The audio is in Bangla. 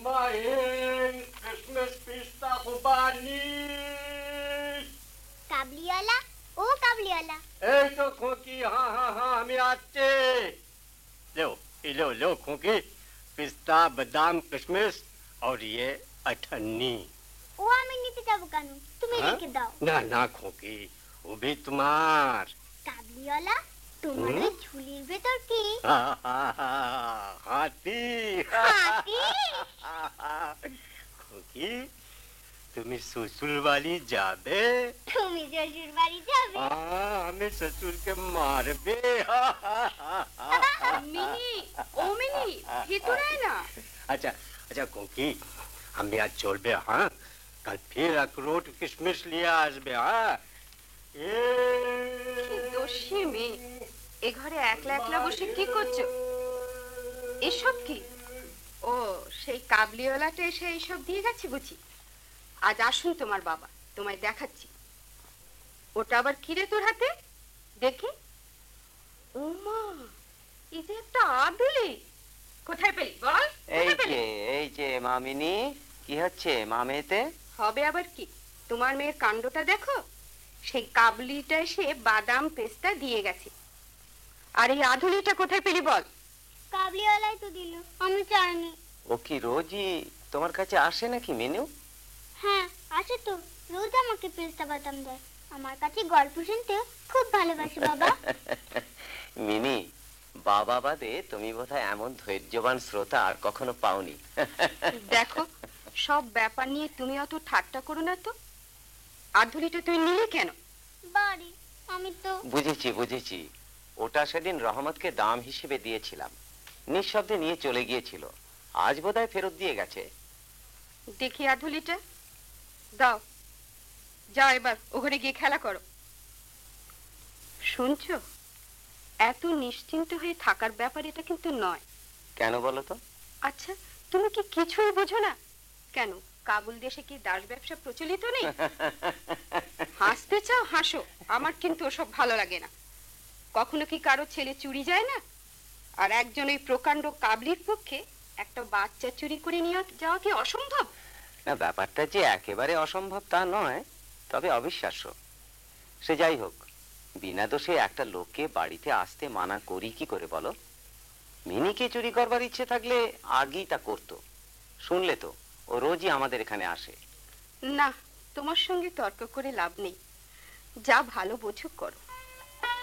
immerhin Christmas pista kubani. কাবলিওয়ালা, ও কাবলিওয়ালা। এই তো খুকি, हाँ हाँ हाँ আমি আসছি। लो लो खुकी, पिस्ता बादाम किशमिश और ये अठन्नी। ও আমি নিতে যাব কেন? তুমি রেখে দাও। না না খুকি, वो भी तुम्हार। কাবলিওয়ালা, তোমার ওই ঝুলির ভেতর কি? হাতি। হাতি? খুকি, তুমি শ্বশুর বাড়ি যাবে? তুমি শ্বশুর বাড়ি যাবে? আমি শ্বশুরকে মারবে। মিনি, ও মিনি, ভিতরে আয় না। अच्छा अच्छा खुकी, আমি আজ চলবে। हाँ, कल फिर अखरोट किशमिश लिया আসবে। हाँ, দোষী মেয়ে, এ ঘরে একলা একলা বসে কি করছো? এসব কি? ও, সেই কাবলিওয়ালাটা এসে এইসব দিয়ে গেছে বুঝি। আজ আসুন তোমার বাবা, তোমায় দেখাচ্ছি। ওটা আবার কিরে তোর হাতে দেখি? ও মা, এই যে একটা আদুলি, কোথায় পেলি বল? এই যে মামিনী, কি হচ্ছে মামেতে? হবে আবার কি, তোমার মেয়ের কাণ্ডটা দেখো। সেই কাবলিটা এসে বাদাম পেস্তা দিয়ে গেছে। আর এই আধুলিটা কোথায় পেলি বল? কাবলিওয়ালাই তো দিল, আমি চাইনি। ও কি রোজই তোমার কাছে আসে নাকি মিনু? হ্যাঁ আসে তো, রোজ আমাকে পেস্তা বাদাম দেয়। আমার কাছে গল্প শুনতে খুব ভালোবাসে বাবা। মিনি, বাবা বাদে তুমি বোধহয় এমন ধৈর্যবান শ্রোতা আর কখনো পাওনি। দেখো, সব ব্যাপার নিয়ে তুমি অত ঠাট্টা করো না তো। আধুলিটা তুই নিলে কেন? বাড়ি আমি তো বুঝেছি, ওটা সেদিন রহমতকে দাম হিসেবে দিয়েছিলাম, নিঃশব্দে নিয়ে চলে গিয়েছিল। আজ বোধহয় ফেরত দিয়ে গেছে। দেখি আধুলিটা দাও, যাও এবার ওখানে গিয়ে খেলা করো। শুনছো, এত নিশ্চিন্ত হয়ে থাকার ব্যাপার এটা কিন্তু নয়। কেন বলো তো? আচ্ছা, তুমি কি কিছুই বোঝো না? কেন, কাবুল দেশে কি দাস ব্যবসা প্রচলিত নেই? হাসতে চাও হাসো, আমার কিন্তু ওসব ভালো লাগে না। কখনো কি কারো ছেলে চুরি যায় না? আর একজন ওই প্রকাণ্ড কাবলির পক্ষে একটা বাচ্চা চুরি করে নিয়ে যাওয়া কি অসম্ভব? না, ব্যাপারটা যে একেবারে অসম্ভব তা নয়, তবে অবিশ্বাস্য। সে যাই হোক, বিনা দোষে একটা লোককে বাড়িতে আসতে মানা করি কি করে বলো? মিনিকে চুরি করবার ইচ্ছে থাকলে আগেই তা করতো। শুনলে তো, ও রোজই আমাদের এখানে আসে। না, তোমার সঙ্গে তর্ক করে লাভ নেই। যা ভালো বোঝো করো।